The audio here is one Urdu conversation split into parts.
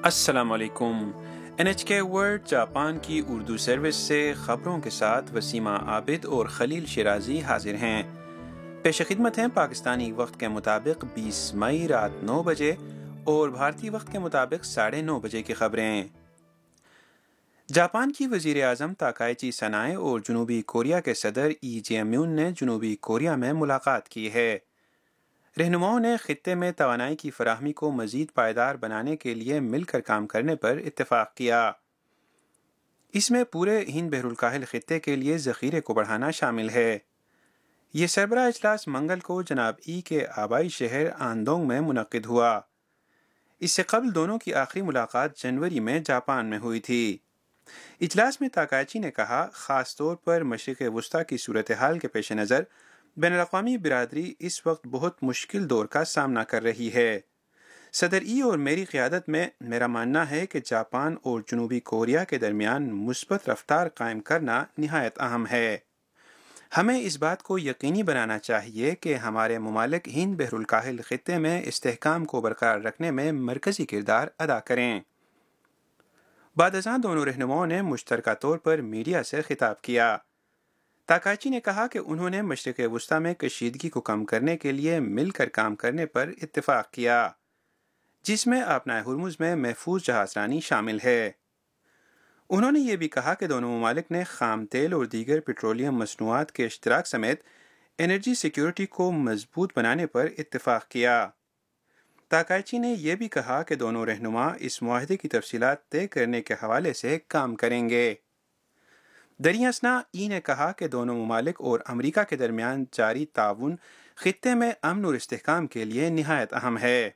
السلام علیکم۔ NHK ورلڈ جاپان کی اردو سروس سے خبروں کے ساتھ وسیمہ عابد اور خلیل شیرازی حاضر ہیں۔ پیش خدمت ہیں پاکستانی وقت کے مطابق 20 مئی رات 9 بجے اور بھارتی وقت کے مطابق 9:30 بجے کی خبریں۔ جاپان کی وزیر اعظم تاکائچی سنائے اور جنوبی کوریا کے صدر ای جے میون نے جنوبی کوریا میں ملاقات کی ہے۔ رہنماؤں نے خطے میں توانائی کی فراہمی کو مزید پائیدار بنانے کے لیے مل کر کام کرنے پر اتفاق کیا۔ اس میں پورے ہند بحر الکاہل خطے کے لیے ذخیرے کو بڑھانا شامل ہے۔ یہ سربراہ اجلاس منگل کو جناب ای کے آبائی شہر آندونگ میں منعقد ہوا۔ اس سے قبل دونوں کی آخری ملاقات جنوری میں جاپان میں ہوئی تھی۔ اجلاس میں تاکائچی نے کہا، خاص طور پر مشرق وسطیٰ کی صورتحال کے پیش نظر بین الاقوامی برادری اس وقت بہت مشکل دور کا سامنا کر رہی ہے۔ صدر ای اور میری قیادت میں میرا ماننا ہے کہ جاپان اور جنوبی کوریا کے درمیان مثبت رفتار قائم کرنا نہایت اہم ہے۔ ہمیں اس بات کو یقینی بنانا چاہیے کہ ہمارے ممالک ہند بحر الکاہل خطے میں استحکام کو برقرار رکھنے میں مرکزی کردار ادا کریں۔ بعد ازاں دونوں رہنماؤں نے مشترکہ طور پر میڈیا سے خطاب کیا۔ تاکائچی نے کہا کہ انہوں نے مشرق وسطیٰ میں کشیدگی کو کم کرنے کے لیے مل کر کام کرنے پر اتفاق کیا، جس میں آبنائے ہرمز میں محفوظ جہاز رانی شامل ہے۔ انہوں نے یہ بھی کہا کہ دونوں ممالک نے خام تیل اور دیگر پیٹرولیم مصنوعات کے اشتراک سمیت انرجی سیکیورٹی کو مضبوط بنانے پر اتفاق کیا۔ تاکائچی نے یہ بھی کہا کہ دونوں رہنما اس معاہدے کی تفصیلات طے کرنے کے حوالے سے کام کریں گے۔ دریں اثنا ای نے کہا کہ دونوں ممالک اور امریکہ کے درمیان جاری تعاون خطے میں امن اور استحکام کے لیے نہایت اہم ہے۔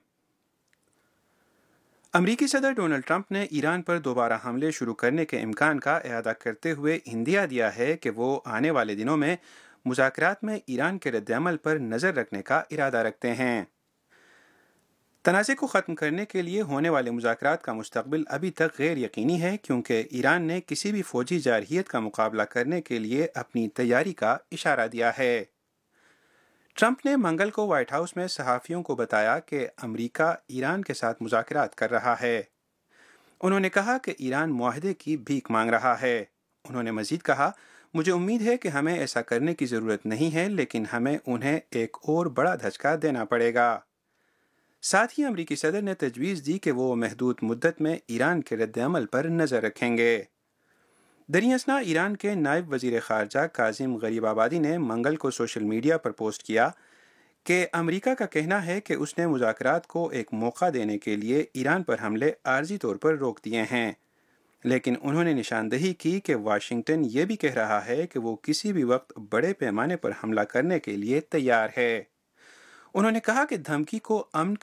امریکی صدر ڈونلڈ ٹرمپ نے ایران پر دوبارہ حملے شروع کرنے کے امکان کا اعادہ کرتے ہوئے ہندیہ دیا ہے کہ وہ آنے والے دنوں میں مذاکرات میں ایران کے رد عمل پر نظر رکھنے کا ارادہ رکھتے ہیں۔ تنازع کو ختم کرنے کے لیے ہونے والے مذاکرات کا مستقبل ابھی تک غیر یقینی ہے، کیونکہ ایران نے کسی بھی فوجی جارحیت کا مقابلہ کرنے کے لیے اپنی تیاری کا اشارہ دیا ہے۔ ٹرمپ نے منگل کو وائٹ ہاؤس میں صحافیوں کو بتایا کہ امریکہ ایران کے ساتھ مذاکرات کر رہا ہے۔ انہوں نے کہا کہ ایران معاہدے کی بھیک مانگ رہا ہے۔ انہوں نے مزید کہا، مجھے امید ہے کہ ہمیں ایسا کرنے کی ضرورت نہیں ہے، لیکن ہمیں انہیں ایک اور بڑا دھچکا دینا پڑے گا۔ ساتھ ہی امریکی صدر نے تجویز دی کہ وہ محدود مدت میں ایران کے رد عمل پر نظر رکھیں گے۔ دریں اثنا ایران کے نائب وزیر خارجہ کاظم غریب آبادی نے منگل کو سوشل میڈیا پر پوسٹ کیا کہ امریکہ کا کہنا ہے کہ اس نے مذاکرات کو ایک موقع دینے کے لیے ایران پر حملے عارضی طور پر روک دیے ہیں، لیکن انہوں نے نشاندہی کی کہ واشنگٹن یہ بھی کہہ رہا ہے کہ وہ کسی بھی وقت بڑے پیمانے پر حملہ کرنے کے لیے تیار ہے۔ انہوں نے کہا کہ یہ دھمکی کو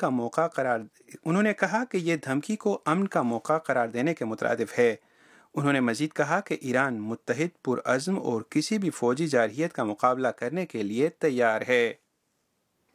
امن کا موقع قرار دینے کے مترادف ہے۔ انہوں نے مزید کہا کہ ایران متحد، پرعزم اور کسی بھی فوجی جارحیت کا مقابلہ کرنے کے لیے تیار ہے۔